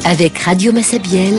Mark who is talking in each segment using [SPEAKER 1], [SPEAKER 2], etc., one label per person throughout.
[SPEAKER 1] Avec Radio Massabielle,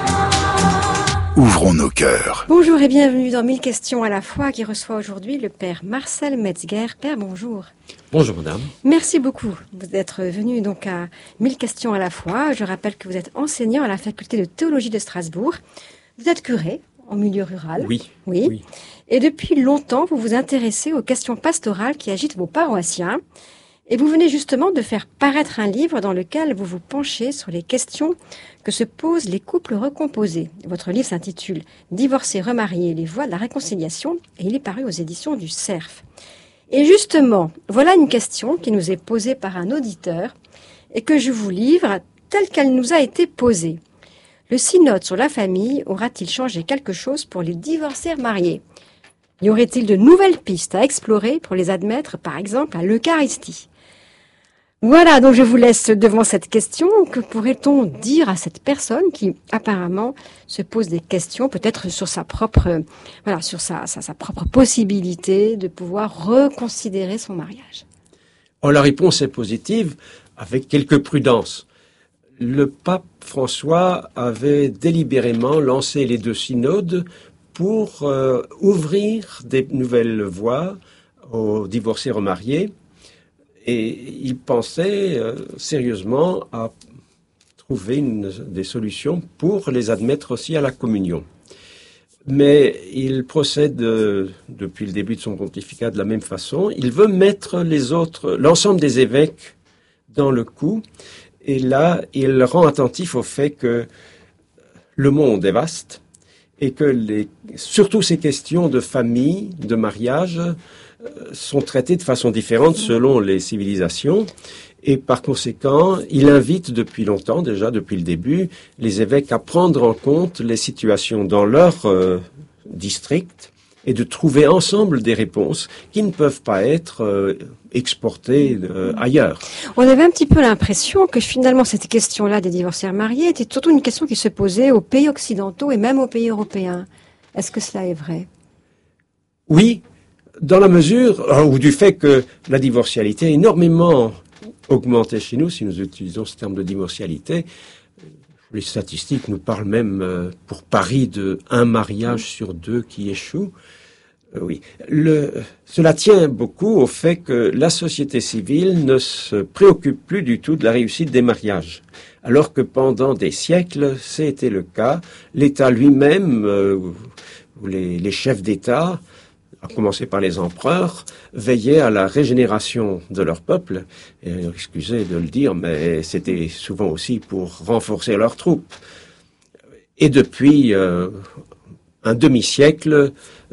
[SPEAKER 2] ouvrons nos cœurs.
[SPEAKER 3] Bonjour et bienvenue dans 1000 questions à la fois qui reçoit aujourd'hui le père Marcel Metzger. Père, bonjour.
[SPEAKER 4] Bonjour madame.
[SPEAKER 3] Merci beaucoup d'être venu donc à 1000 questions à la fois. Je rappelle que vous êtes enseignant à la faculté de théologie de Strasbourg. Vous êtes curé en milieu rural.
[SPEAKER 4] Oui.
[SPEAKER 3] Et depuis longtemps, vous vous intéressez aux questions pastorales qui agitent vos paroissiens. Et vous venez justement de faire paraître un livre dans lequel vous vous penchez sur les questions que se posent les couples recomposés. Votre livre s'intitule « Divorcés, remariés, les voies de la réconciliation » et il est paru aux éditions du Cerf. Et justement, voilà une question qui nous est posée par un auditeur et que je vous livre telle qu'elle nous a été posée. Le synode sur la famille aura-t-il changé quelque chose pour les divorcés remariés ? Y aurait-il de nouvelles pistes à explorer pour les admettre, par exemple, à l'Eucharistie ? Voilà, donc je vous laisse devant cette question. Que pourrait-on dire à cette personne qui, apparemment, se pose des questions, peut-être sur sa propre, sur sa propre possibilité de pouvoir reconsidérer son mariage?
[SPEAKER 4] La réponse est positive, avec quelques prudences. Le pape François avait délibérément lancé les 2 synodes pour ouvrir des nouvelles voies aux divorcés remariés. Et il pensait sérieusement à trouver des solutions pour les admettre aussi à la communion. Mais il procède depuis le début de son pontificat de la même façon. Il veut mettre l'ensemble des évêques dans le coup. Et là, il rend attentif au fait que le monde est vaste et que surtout ces questions de famille, de mariage, sont traitées de façon différente selon les civilisations. Et par conséquent, il invite depuis longtemps, déjà depuis le début, les évêques à prendre en compte les situations dans leur district et de trouver ensemble des réponses qui ne peuvent pas être exportées ailleurs.
[SPEAKER 3] On avait un petit peu l'impression que finalement cette question-là des divorcés remariés était surtout une question qui se posait aux pays occidentaux et même aux pays européens. Est-ce que cela est vrai ?
[SPEAKER 4] Oui, dans la mesure ou du fait que la divorcialité a énormément augmenté chez nous, si nous utilisons ce terme de divorcialité. Les statistiques nous parlent même pour Paris de 1 mariage sur 2 qui échoue. Oui, cela tient beaucoup au fait que la société civile ne se préoccupe plus du tout de la réussite des mariages, alors que pendant des siècles, c'était le cas. L'État lui-même, ou les chefs d'État, à commencer par les empereurs, veillaient à la régénération de leur peuple. Et, excusez de le dire, mais c'était souvent aussi pour renforcer leurs troupes. Et depuis un demi-siècle,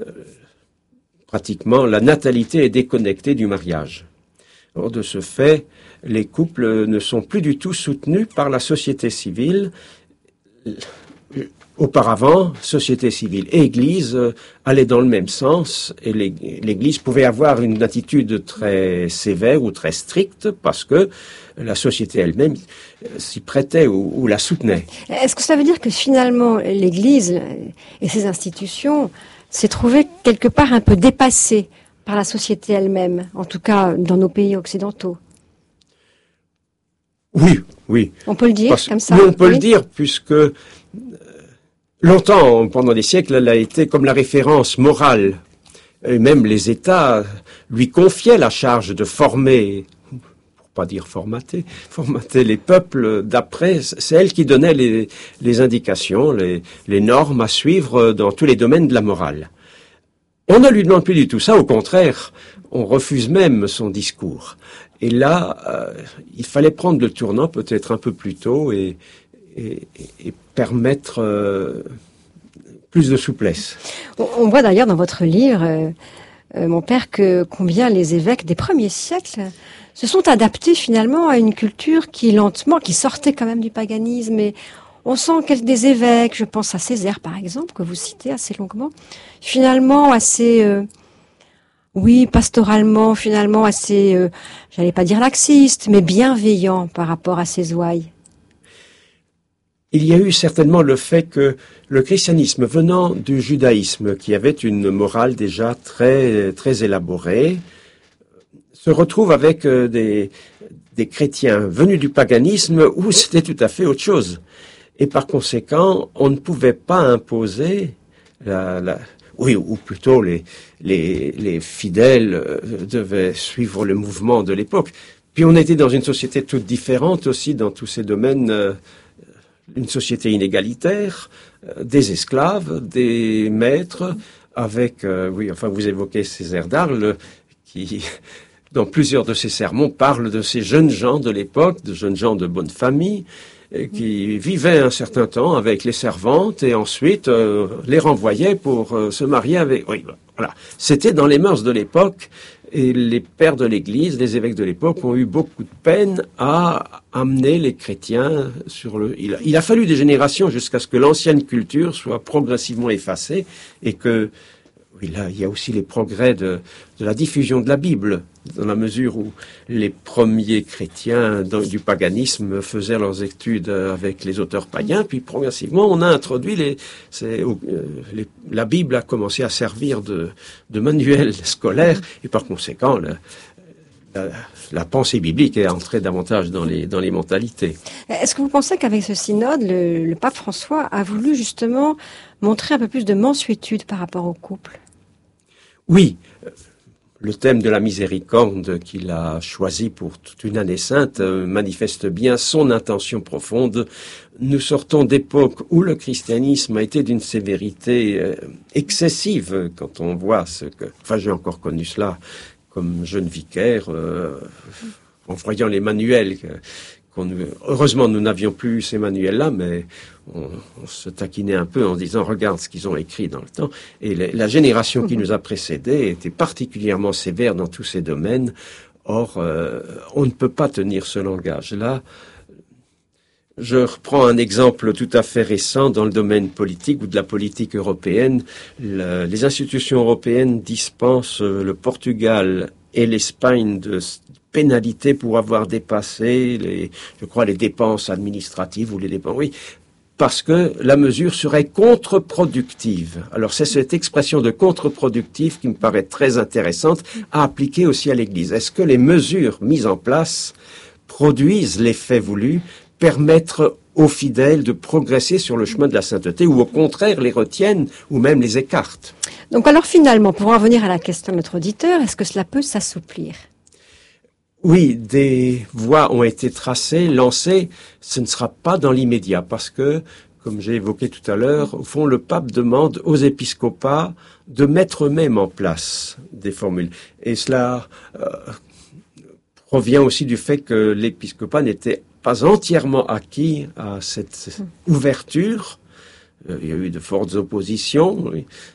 [SPEAKER 4] pratiquement, la natalité est déconnectée du mariage. Or, de ce fait, les couples ne sont plus du tout soutenus par la société civile. Auparavant, société civile et Église allaient dans le même sens et l'Église pouvait avoir une attitude très sévère ou très stricte parce que la société elle-même s'y prêtait ou la soutenait.
[SPEAKER 3] Est-ce que ça veut dire que finalement l'Église et ses institutions s'est trouvée quelque part un peu dépassée par la société elle-même, en tout cas dans nos pays occidentaux?
[SPEAKER 4] Oui.
[SPEAKER 3] On peut le dire comme ça?
[SPEAKER 4] Oui, on peut le dire puisque longtemps, pendant des siècles, elle a été comme la référence morale. Et même les États lui confiaient la charge de former, pour pas dire formater les peuples d'après. C'est elle qui donnait les indications, les normes à suivre dans tous les domaines de la morale. On ne lui demande plus du tout ça, au contraire, on refuse même son discours. Et là, il fallait prendre le tournant peut-être un peu plus tôt et permettre plus de souplesse.
[SPEAKER 3] On voit d'ailleurs dans votre livre, mon père, que combien les évêques des premiers siècles se sont adaptés finalement à une culture qui sortait quand même du paganisme. Et on sent que des évêques, je pense à Césaire par exemple, que vous citez assez longuement, finalement assez... pastoralement, finalement assez, j'allais pas dire laxiste, mais bienveillant par rapport à ses ouailles.
[SPEAKER 4] Il y a eu certainement le fait que le christianisme venant du judaïsme, qui avait une morale déjà très, très élaborée, se retrouve avec des des chrétiens venus du paganisme ou c'était tout à fait autre chose. Et par conséquent, on ne pouvait pas imposer ou plutôt les fidèles devaient suivre le mouvement de l'époque. Puis on était dans une société toute différente aussi dans tous ces domaines, une société inégalitaire, des esclaves, des maîtres, avec, vous évoquez Césaire d'Arles, qui, dans plusieurs de ses sermons, parle de ces jeunes gens de l'époque, de jeunes gens de bonne famille, qui vivaient un certain temps avec les servantes et ensuite les renvoyaient pour se marier avec... Oui, voilà. C'était dans les mœurs de l'époque et les pères de l'Église, les évêques de l'époque ont eu beaucoup de peine à amener les chrétiens sur le... Il a fallu des générations jusqu'à ce que l'ancienne culture soit progressivement effacée et que... Oui, là, il y a aussi les progrès de la diffusion de la Bible, dans la mesure où les premiers chrétiens du paganisme faisaient leurs études avec les auteurs païens, puis progressivement, on a introduit la Bible a commencé à servir de manuel scolaire, et par conséquent, la pensée biblique est entrée davantage dans les mentalités.
[SPEAKER 3] Est-ce que vous pensez qu'avec ce synode, le pape François a voulu justement montrer un peu plus de mansuétude par rapport au couple ?
[SPEAKER 4] Oui, le thème de la miséricorde qu'il a choisi pour toute une année sainte manifeste bien son intention profonde. Nous sortons d'époques où le christianisme a été d'une sévérité excessive quand on voit j'ai encore connu cela comme jeune vicaire en voyant les manuels. Heureusement, nous n'avions plus ces manuels-là, mais on se taquinait un peu en disant « Regarde ce qu'ils ont écrit dans le temps ». Et la génération qui nous a précédés était particulièrement sévère dans tous ces domaines. Or, on ne peut pas tenir ce langage-là. Je reprends un exemple tout à fait récent dans le domaine politique ou de la politique européenne. Les institutions européennes dispensent le Portugal et l'Espagne de pénalités pour avoir dépassé les dépenses administratives ou les dépenses. Oui, parce que la mesure serait contre-productive. Alors c'est cette expression de contre-productive qui me paraît très intéressante à appliquer aussi à l'Église. Est-ce que les mesures mises en place produisent l'effet voulu, permettre aux fidèles de progresser sur le chemin de la sainteté ou au contraire les retiennent ou même les écartent?
[SPEAKER 3] Donc alors finalement, pour en venir à la question de notre auditeur, est-ce que cela peut s'assouplir?
[SPEAKER 4] Oui, des voies ont été tracées, lancées. Ce ne sera pas dans l'immédiat parce que, comme j'ai évoqué tout à l'heure, au fond, le pape demande aux épiscopats de mettre eux-mêmes en place des formules. Et cela provient aussi du fait que l'épiscopat n'était pas entièrement acquis à cette ouverture. Il y a eu de fortes oppositions.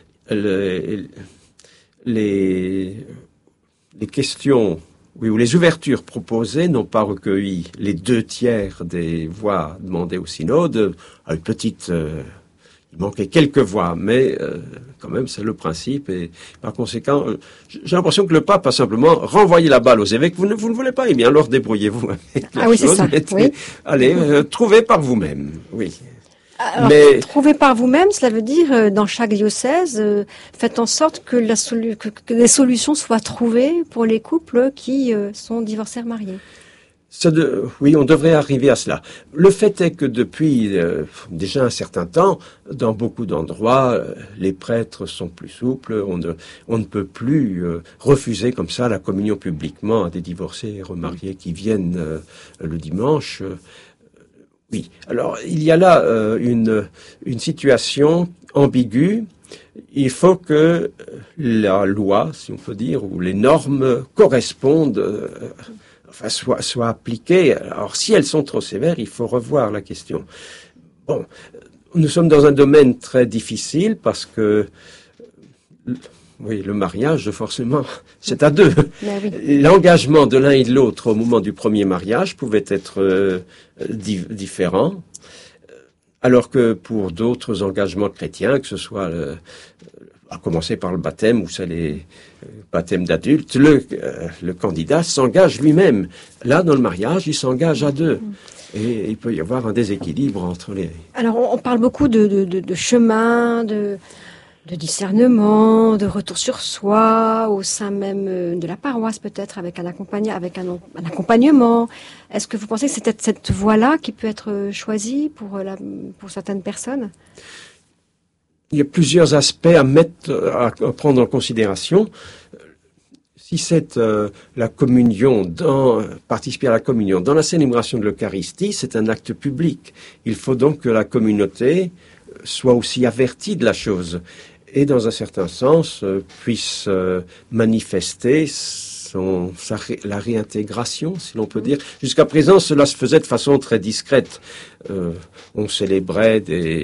[SPEAKER 4] Les questions... Oui, où les ouvertures proposées n'ont pas recueilli les 2/3 des voix demandées au synode. À une petite, il manquait quelques voix, mais quand même c'est le principe. Et par conséquent, j'ai l'impression que le pape a simplement renvoyé la balle aux évêques. Vous ne voulez pas, eh bien alors débrouillez-vous avec la chose.
[SPEAKER 3] Oui, c'est ça. Oui.
[SPEAKER 4] Allez, trouvez par vous-même. Oui.
[SPEAKER 3] Alors, trouver par vous-même, cela veut dire, dans chaque diocèse, faites en sorte que les solutions soient trouvées pour les couples qui sont divorcés mariés.
[SPEAKER 4] Oui, on devrait arriver à cela. Le fait est que depuis déjà un certain temps, dans beaucoup d'endroits, les prêtres sont plus souples. On ne peut plus refuser comme ça la communion publiquement à des divorcés et remariés qui viennent le dimanche. Oui, alors il y a là une situation ambiguë. Il faut que la loi, si on peut dire, ou les normes correspondent, soient appliquées. Alors si elles sont trop sévères, il faut revoir la question. Bon, nous sommes dans un domaine très difficile parce que... Oui, le mariage, forcément, c'est à deux. Oui. L'engagement de l'un et de l'autre au moment du premier mariage pouvait être différent, alors que pour d'autres engagements chrétiens, que ce soit à commencer par le baptême ou c'est les baptêmes d'adultes, le candidat s'engage lui-même. Là, dans le mariage, il s'engage à deux. Et il peut y avoir un déséquilibre entre les...
[SPEAKER 3] Alors, on parle beaucoup de chemin, de de discernement, de retour sur soi, au sein même de la paroisse peut-être, avec un accompagnement. Est-ce que vous pensez que c'est peut-être cette voie-là qui peut être choisie pour certaines personnes?
[SPEAKER 4] Il y a plusieurs aspects à prendre en considération. Si c'est la communion, participer à la communion, dans la célébration de l'Eucharistie, c'est un acte public. Il faut donc que la communauté soit aussi avertie de la chose et, dans un certain sens, puisse manifester la réintégration, si l'on peut dire. Jusqu'à présent, cela se faisait de façon très discrète. On célébrait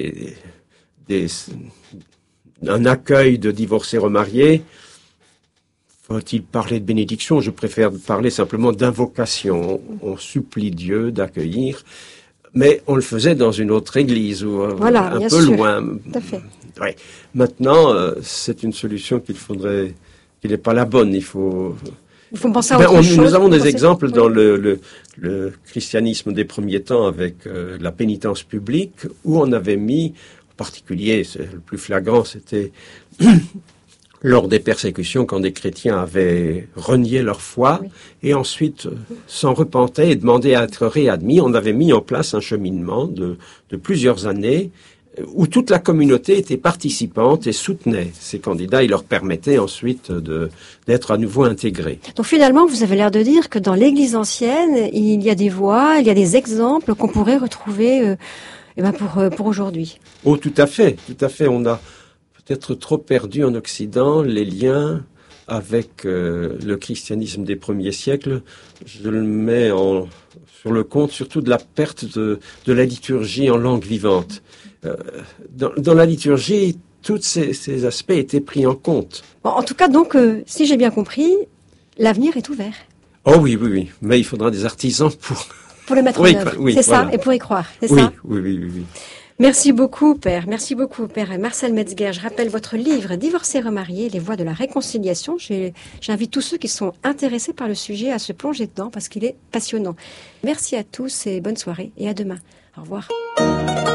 [SPEAKER 4] un accueil de divorcés remariés. Faut-il parler de bénédiction? Je préfère parler simplement d'invocation. On supplie Dieu d'accueillir, mais on le faisait dans une autre église ou un peu loin.
[SPEAKER 3] Tout à fait.
[SPEAKER 4] Ouais. Maintenant, c'est une solution qui n'est pas la bonne. Il faut
[SPEAKER 3] penser à autre chose.
[SPEAKER 4] Nous avons des exemples dans le christianisme des premiers temps avec la pénitence publique, où on avait mis, en particulier, c'est le plus flagrant, c'était lors des persécutions, quand des chrétiens avaient renié leur foi, et ensuite s'en repentaient et demandaient à être réadmis, on avait mis en place un cheminement de plusieurs années où toute la communauté était participante et soutenait ces candidats et leur permettait ensuite d'être à nouveau intégrés.
[SPEAKER 3] Donc finalement, vous avez l'air de dire que dans l'Église ancienne, il y a des voies, il y a des exemples qu'on pourrait retrouver pour aujourd'hui.
[SPEAKER 4] Oh, tout à fait. On a peut-être trop perdu en Occident les liens avec le christianisme des premiers siècles. Je le mets sur le compte surtout de la perte de la liturgie en langue vivante. Dans la liturgie, tous ces aspects étaient pris en compte.
[SPEAKER 3] Bon, en tout cas, donc, si j'ai bien compris, l'avenir est ouvert.
[SPEAKER 4] Oh oui, mais il faudra des artisans
[SPEAKER 3] pour le mettre en œuvre.
[SPEAKER 4] Oui,
[SPEAKER 3] c'est
[SPEAKER 4] voilà.
[SPEAKER 3] Ça, et pour y croire. C'est
[SPEAKER 4] oui,
[SPEAKER 3] ça.
[SPEAKER 4] Oui.
[SPEAKER 3] Merci beaucoup, Père. Merci beaucoup, Père Marcel Metzger. Je rappelle votre livre « Divorcés remariés, les voies de la réconciliation ». J'invite tous ceux qui sont intéressés par le sujet à se plonger dedans parce qu'il est passionnant. Merci à tous et bonne soirée et à demain. Au revoir.